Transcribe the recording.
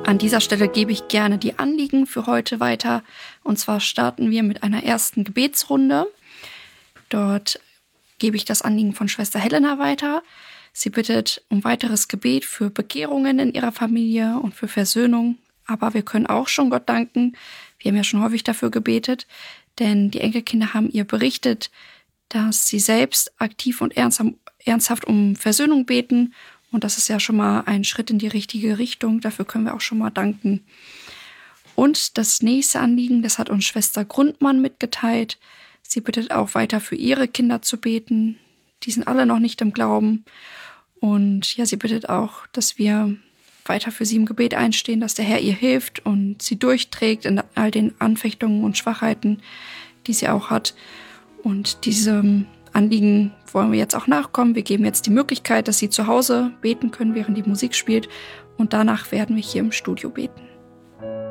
An dieser Stelle gebe ich gerne die Anliegen für heute weiter. Und zwar starten wir mit einer ersten Gebetsrunde. Dort gebe ich das Anliegen von Schwester Helena weiter. Sie bittet um weiteres Gebet für Bekehrungen in ihrer Familie und für Versöhnung. Aber wir können auch schon Gott danken. Wir haben ja schon häufig dafür gebetet, denn die Enkelkinder haben ihr berichtet, dass sie selbst aktiv und ernsthaft um Versöhnung beten. Und das ist ja schon mal ein Schritt in die richtige Richtung. Dafür können wir auch schon mal danken. Und das nächste Anliegen, das hat uns Schwester Grundmann mitgeteilt. Sie bittet auch weiter für ihre Kinder zu beten. Die sind alle noch nicht im Glauben. Und ja, sie bittet auch, dass wir weiter für sie im Gebet einstehen, dass der Herr ihr hilft und sie durchträgt in all den Anfechtungen und Schwachheiten, die sie auch hat. Und diesem Anliegen wollen wir jetzt auch nachkommen. Wir geben jetzt die Möglichkeit, dass sie zu Hause beten können, während die Musik spielt. Und danach werden wir hier im Studio beten.